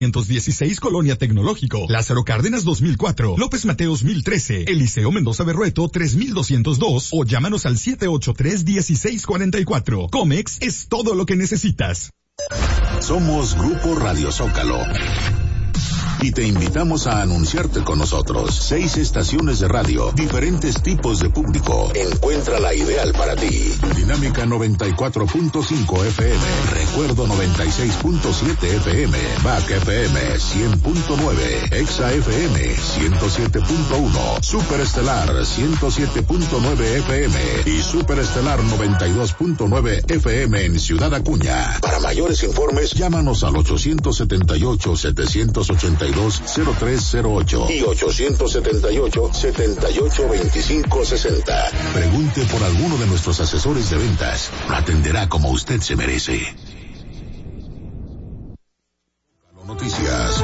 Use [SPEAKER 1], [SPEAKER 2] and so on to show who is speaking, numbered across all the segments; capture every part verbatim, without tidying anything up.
[SPEAKER 1] quinientos dieciséis Colonia Tecnológico, Lázaro Cárdenas dos mil cuatro, López Mateos mil trece, Eliseo Mendoza Berrueto tres mil doscientos dos o llámanos al siete ocho tres, uno seis cuatro cuatro. Comex es todo lo que necesitas.
[SPEAKER 2] Somos Grupo Radio Zócalo y te invitamos a anunciarte con nosotros. Seis estaciones de radio, diferentes tipos de público. Encuentra la ideal para ti. Dinámica noventa y cuatro punto cinco F M, Recuerdo noventa y seis punto siete F M, Back F M cien punto nueve, Exa F M ciento siete punto uno, Superestelar ciento siete punto nueve F M y Superestelar noventa y dos punto nueve F M en Ciudad Acuña. Para mayores informes, llámanos al ochocientos setenta y ocho, setecientos ochenta y dos, cero tres cero ocho y ochocientos setenta y ocho, setenta y ocho, veinticinco sesenta. Pregunte por alguno de nuestros asesores de ventas. Lo atenderá como usted se merece. Noticias.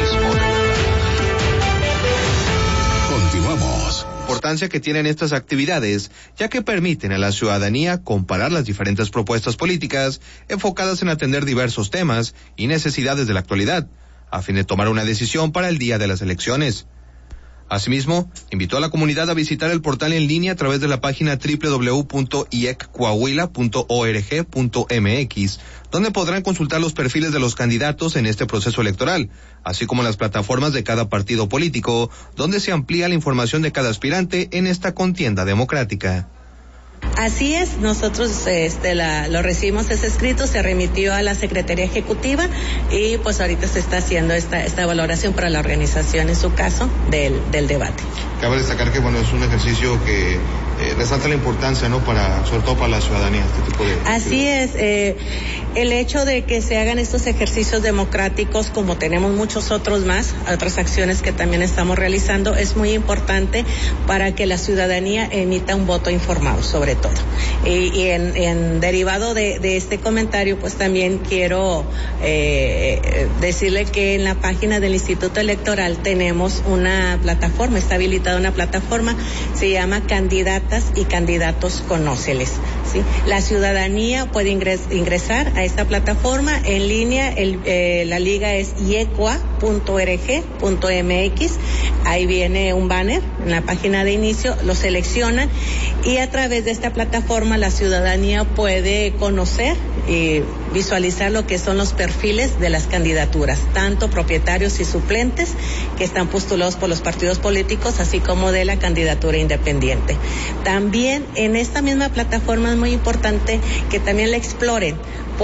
[SPEAKER 2] Continuamos.
[SPEAKER 3] Importancia que tienen estas actividades, ya que permiten a la ciudadanía comparar las diferentes propuestas políticas enfocadas en atender diversos temas y necesidades de la actualidad, a fin de tomar una decisión para el día de las elecciones. Asimismo, invitó a la comunidad a visitar el portal en línea a través de la página doble u doble u doble u punto i e c coahuila punto org punto m x, donde podrán consultar los perfiles de los candidatos en este proceso electoral, así como las plataformas de cada partido político, donde se amplía la información de cada aspirante en esta contienda democrática.
[SPEAKER 4] Así es, nosotros este, la, lo recibimos ese escrito, se remitió a la Secretaría Ejecutiva y pues ahorita se está haciendo esta, esta valoración para la organización, en su caso, del, del debate.
[SPEAKER 5] Cabe destacar que bueno, es un ejercicio que eh, resalta la importancia, ¿no? Para, sobre todo para la ciudadanía, este tipo de...
[SPEAKER 4] Así es, eh, el hecho de que se hagan estos ejercicios democráticos, como tenemos muchos otros más, otras acciones que también estamos realizando, es muy importante para que la ciudadanía emita un voto informado, sobre todo. Y, y en, en derivado de, de este comentario, pues también quiero eh, decirle que en la página del Instituto Electoral tenemos una plataforma, está habilitada una plataforma, se llama Candidatas y Candidatos Conóceles, ¿sí? La ciudadanía puede ingres, ingresar a esta plataforma en línea, el, eh, la liga es i e c o a punto org punto m x, ahí viene un banner en la página de inicio, lo seleccionan y a través de esta plataforma la ciudadanía puede conocer y visualizar lo que son los perfiles de las candidaturas, tanto propietarios y suplentes que están postulados por los partidos políticos, así como de la candidatura independiente. También en esta misma plataforma es muy importante que también la exploren,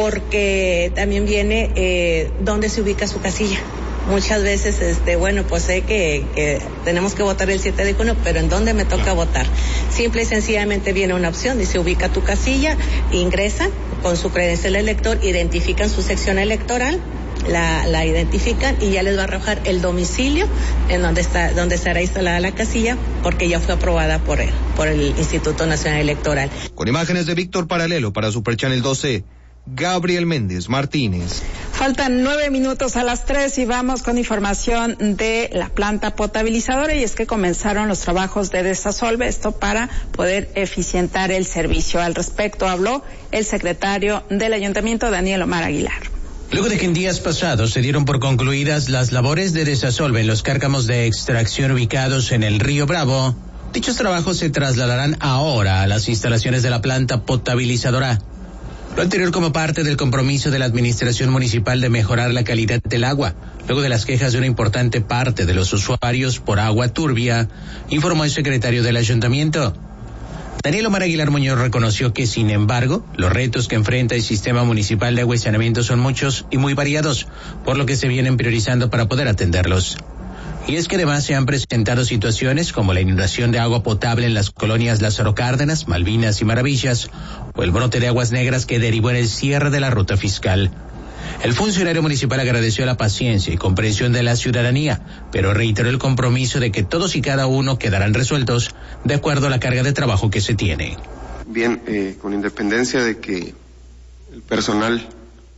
[SPEAKER 4] porque también viene eh, dónde se ubica su casilla. Muchas veces, este, bueno, pues sé que, que tenemos que votar el siete de junio, pero ¿en dónde me toca votar? Simple y sencillamente viene una opción, dice ubica tu casilla, ingresan con su credencial elector, identifican su sección electoral, la, la identifican y ya les va a arrojar el domicilio en donde está, donde estará instalada la casilla, porque ya fue aprobada por él, por el Instituto Nacional Electoral.
[SPEAKER 3] Con imágenes de Víctor Paralelo para Super Channel doce, Gabriel Méndez Martínez.
[SPEAKER 6] Faltan nueve minutos a las tres y vamos con información de la planta potabilizadora, y es que comenzaron los trabajos de desasolve, esto para poder eficientar el servicio. Al respecto habló el secretario del Ayuntamiento, Daniel Omar Aguilar.
[SPEAKER 7] Luego de que en días pasados se dieron por concluidas las labores de desasolve en los cárcamos de extracción ubicados en el río Bravo, dichos trabajos se trasladarán ahora a las instalaciones de la planta potabilizadora. Lo anterior como parte del compromiso de la administración municipal de mejorar la calidad del agua, luego de las quejas de una importante parte de los usuarios por agua turbia, informó el secretario del ayuntamiento. Daniel Omar Aguilar Muñoz reconoció que, sin embargo, los retos que enfrenta el sistema municipal de agua y saneamiento son muchos y muy variados, por lo que se vienen priorizando para poder atenderlos. Y es que además se han presentado situaciones como la inundación de agua potable en las colonias Lázaro Cárdenas, Malvinas y Maravillas, o el brote de aguas negras que derivó en el cierre de la ruta fiscal. El funcionario municipal agradeció la paciencia y comprensión de la ciudadanía, pero reiteró el compromiso de que todos y cada uno quedarán resueltos de acuerdo a la carga de trabajo que se tiene.
[SPEAKER 5] Bien, eh, con independencia de que el personal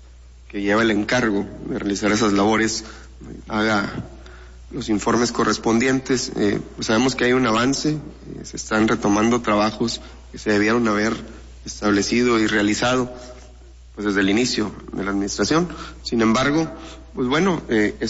[SPEAKER 5] que lleva el encargo de realizar esas labores haga los informes correspondientes, eh, pues sabemos que hay un avance, eh, se están retomando trabajos que se debieron haber establecido y realizado pues desde el inicio de la administración. Sin embargo, pues bueno, eh,